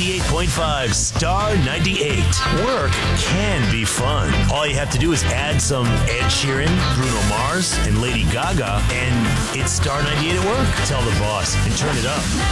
98.5 Star 98. Work can be fun. All you have to do is add some Ed Sheeran, Bruno Mars, and Lady Gaga, and it's Star 98 at work. Tell the boss and turn it up.